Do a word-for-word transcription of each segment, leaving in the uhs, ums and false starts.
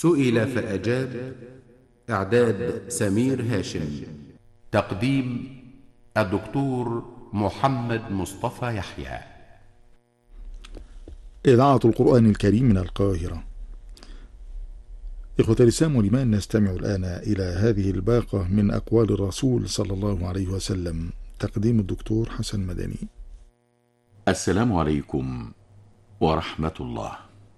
سئل فأجاب. إعداد سمير هاشم. تقديم الدكتور محمد مصطفى يحيى. إذاعة القرآن الكريم من القاهرة. إخوة الإسلام والإيمان، نستمع الآن إلى هذه الباقة من أقوال الرسول صلى الله عليه وسلم. تقديم الدكتور حسن مدني. السلام عليكم ورحمة الله.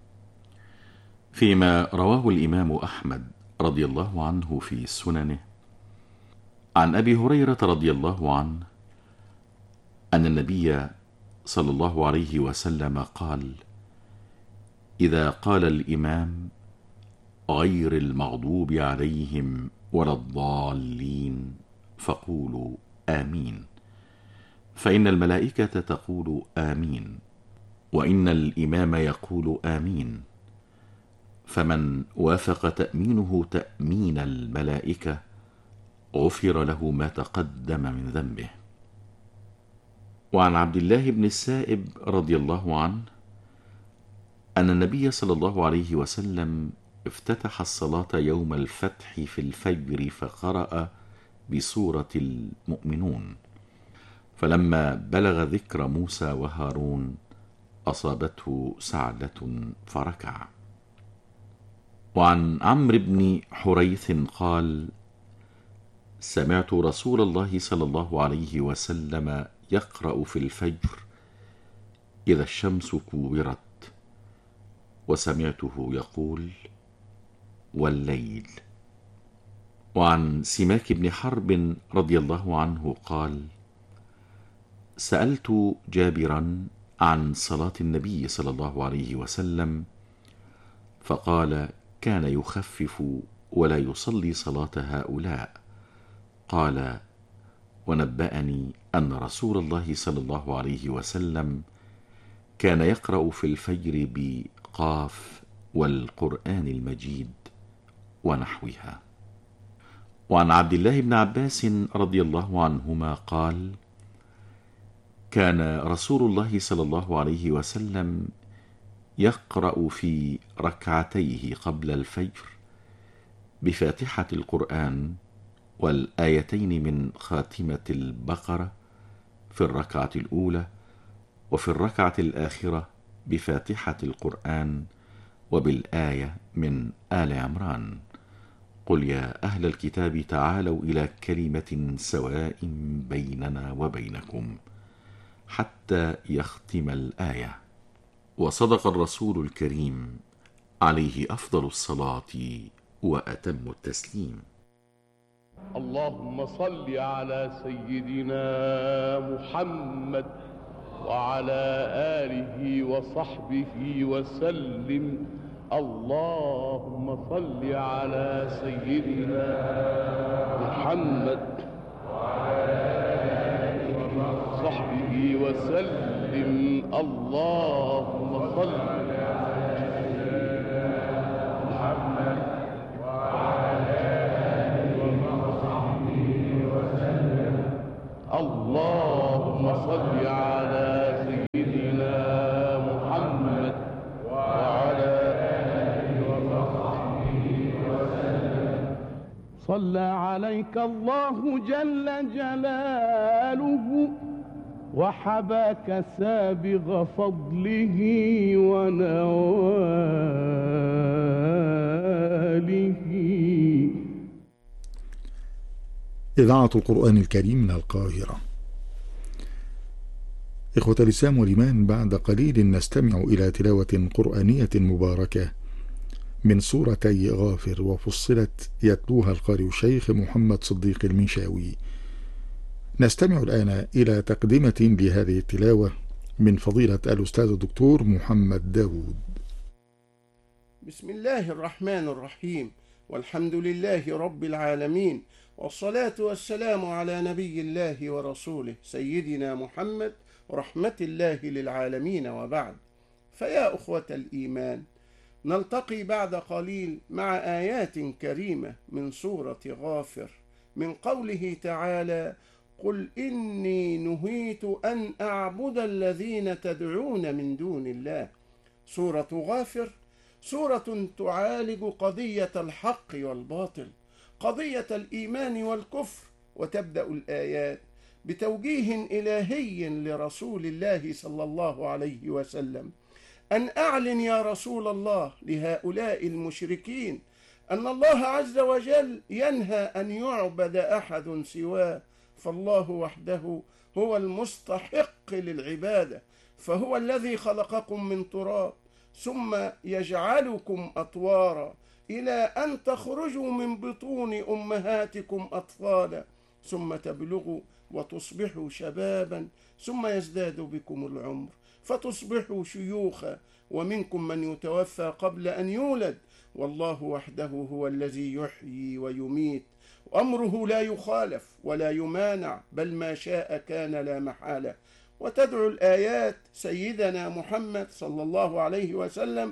فيما رواه الإمام أحمد رضي الله عنه في سننه عن أبي هريرة رضي الله عنه أن النبي صلى الله عليه وسلم قال: إذا قال الإمام غير المغضوب عليهم ولا الضالين فقولوا آمين، فإن الملائكة تقول آمين، وإن الإمام يقول آمين، فمن وافق تأمينه تأمين الملائكة غفر له ما تقدم من ذنبه. وعن عبد الله بن السائب رضي الله عنه أن النبي صلى الله عليه وسلم افتتح الصلاة يوم الفتح في الفجر فقرأ بسورة المؤمنون، فلما بلغ ذكر موسى وهارون أصابته سعلة فركع. وعن عمرو بن حريث قال: سمعت رسول الله صلى الله عليه وسلم يقرأ في الفجر إذا الشمس كورت، وسمعته يقول: والليل. وعن سماك بن حرب رضي الله عنه قال: سألت جابرا عن صلاة النبي صلى الله عليه وسلم فقال: كان يخفف ولا يصلي صلاة هؤلاء. قال: ونبأني أن رسول الله صلى الله عليه وسلم كان يقرأ في الفجر بقاف والقرآن المجيد ونحوها. وعن عبد الله بن عباس رضي الله عنهما قال: كان رسول الله صلى الله عليه وسلم يقرأ في ركعتيه قبل الفجر بفاتحة القرآن والآيتين من خاتمة البقرة في الركعة الأولى، وفي الركعة الآخرة بفاتحة القرآن وبالآية من آل عمران: قل يا أهل الكتاب تعالوا إلى كلمة سواء بيننا وبينكم، حتى يختم الآية. وصدق الرسول الكريم عليه أفضل الصلاة وأتم التسليم. اللهم صل على سيدنا محمد وعلى آله وصحبه وسلم. اللهم صل على سيدنا محمد وعلى آله وصحبه وسلم. اللهم صل على سيدنا محمد وعلى آله وصحبه وسلم. اللهم صل على سيدنا محمد وعلى آله وصحبه وسلم. صلى عليك الله جل جلاله وحباك سابغ فضله ونواله. إذاعة القرآن الكريم من القاهرة. إخوة الإسلام والإيمان، بعد قليل نستمع إلى تلاوة قرآنية مباركة من سورتي غافر وفصلت، يتلوها القارئ الشيخ محمد صديق المنشاوي. نستمع الآن إلى تقدمة لهذه التلاوة من فضيلة الأستاذ الدكتور محمد داود. بسم الله الرحمن الرحيم، والحمد لله رب العالمين، والصلاة والسلام على نبي الله ورسوله سيدنا محمد رحمة الله للعالمين، وبعد. فيا أخوة الإيمان، نلتقي بعد قليل مع آيات كريمة من سورة غافر، من قوله تعالى: قل إني نهيت أن أعبد الذين تدعون من دون الله. سورة غافر سورة تعالج قضية الحق والباطل، قضية الإيمان والكفر. وتبدأ الآيات بتوجيه إلهي لرسول الله صلى الله عليه وسلم، أن أعلن يا رسول الله لهؤلاء المشركين أن الله عز وجل ينهى أن يعبد أحد سواه، فالله وحده هو المستحق للعبادة، فهو الذي خلقكم من تراب ثم يجعلكم أطوارا إلى أن تخرجوا من بطون أمهاتكم أطفالا ثم تبلغوا وتصبحوا شبابا ثم يزداد بكم العمر فتصبحوا شيوخا، ومنكم من يتوفى قبل أن يولد، والله وحده هو الذي يحيي ويميت، أمره لا يخالف ولا يمانع، بل ما شاء كان لا محالة. وتدعو الآيات سيدنا محمد صلى الله عليه وسلم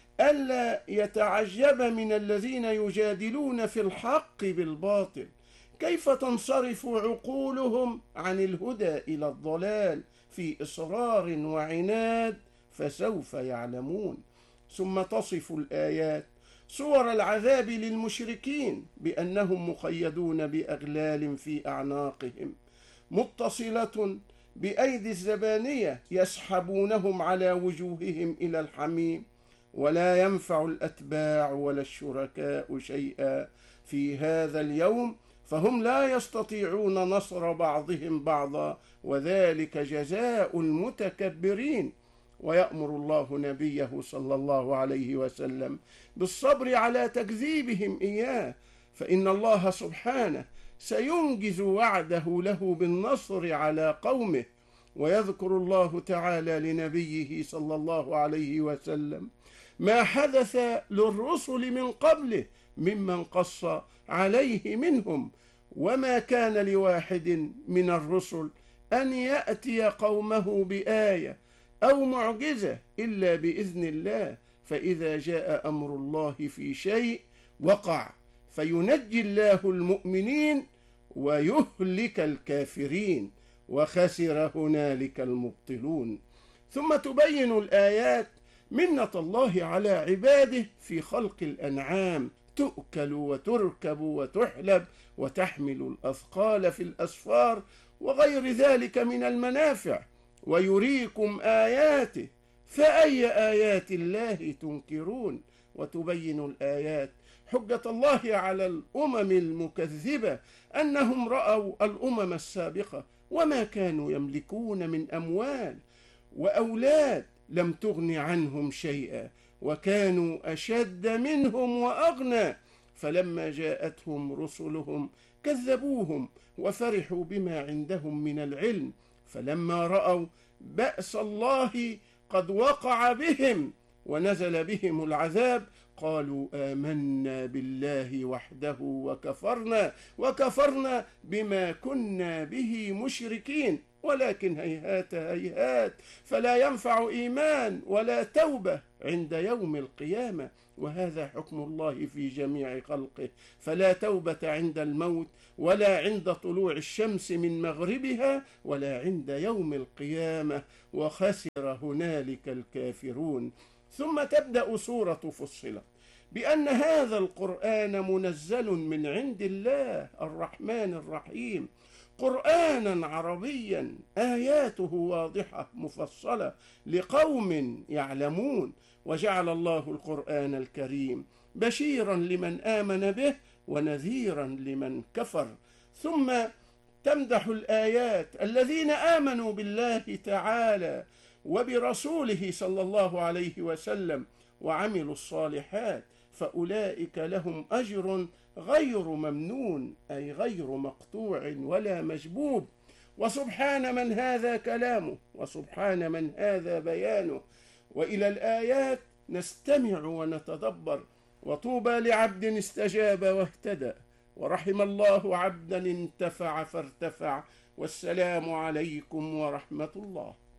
ألا يتعجب من الذين يجادلون في الحق بالباطل، كيف تنصرف عقولهم عن الهدى إلى الضلال في إصرار وعناد، فسوف يعلمون. ثم تصف الآيات صور العذاب للمشركين بأنهم مقيدون بأغلال في أعناقهم متصلة بأيدي الزبانية يسحبونهم على وجوههم إلى الحميم، ولا ينفع الأتباع ولا الشركاء شيئا في هذا اليوم، فهم لا يستطيعون نصر بعضهم بعضا، وذلك جزاء المتكبرين. ويأمر الله نبيه صلى الله عليه وسلم بالصبر على تكذيبهم إياه، فإن الله سبحانه سينجز وعده له بالنصر على قومه. ويذكر الله تعالى لنبيه صلى الله عليه وسلم ما حدث للرسل من قبله ممن قص عليه منهم، وما كان لواحد من الرسل أن يأتي قومه بآية أو معجزة إلا بإذن الله، فإذا جاء أمر الله في شيء وقع، فينجي الله المؤمنين ويهلك الكافرين، وخسر هنالك المبطلون. ثم تبين الآيات منة الله على عباده في خلق الأنعام، تؤكل وتركب وتحلب وتحمل الأثقال في الأسفار وغير ذلك من المنافع، ويريكم آياته فأي آيات الله تنكرون. وتبين الآيات حجة الله على الأمم المكذبة أنهم رأوا الأمم السابقة وما كانوا يملكون من أموال وأولاد لم تغن عنهم شيئا، وكانوا أشد منهم وأغنى، فلما جاءتهم رسلهم كذبوهم وفرحوا بما عندهم من العلم، فلما رأوا بأس الله قد وقع بهم ونزل بهم العذاب قالوا آمنا بالله وحده وكفرنا وكفرنا بما كنا به مشركين، ولكن هيهات هيهات فلا ينفع إيمان ولا توبة عند يوم القيامة، وهذا حكم الله في جميع خلقه، فلا توبة عند الموت ولا عند طلوع الشمس من مغربها ولا عند يوم القيامة، وخسر هنالك الكافرون. ثم تبدأ سورة فصلت بأن هذا القرآن منزل من عند الله الرحمن الرحيم، قرآنا عربيا آياته واضحة مفصلة لقوم يعلمون، وجعل الله القرآن الكريم بشيرا لمن آمن به ونذيرا لمن كفر. ثم تمدح الآيات الذين آمنوا بالله تعالى وبرسوله صلى الله عليه وسلم وعملوا الصالحات، فأولئك لهم أجر غير ممنون، أي غير مقطوع ولا مجبوب. وسبحان من هذا كلامه، وسبحان من هذا بيانه. وإلى الآيات نستمع ونتدبر. وطوبى لعبد استجاب واهتدى، ورحم الله عبدا انتفع فارتفع، والسلام عليكم ورحمة الله.